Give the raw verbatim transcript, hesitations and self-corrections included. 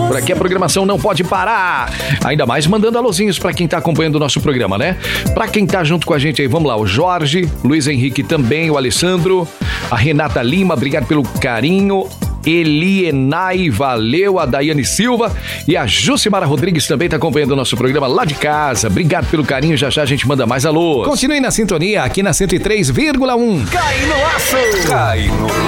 Por aqui a programação não pode parar. Ainda mais mandando alôzinhos pra quem tá acompanhando o nosso programa, né? Pra quem tá junto com a gente aí, vamos lá. O Jorge, Luiz Henrique também, o Alessandro, a Renata Lima, obrigado pelo carinho. Elienay, valeu, a Daiane Silva e a Jucimara Rodrigues também tá acompanhando o nosso programa lá de casa. Obrigado pelo carinho, já já a gente manda mais alô. Continue na sintonia aqui na cento e três vírgula um. Cai no laço! Cai no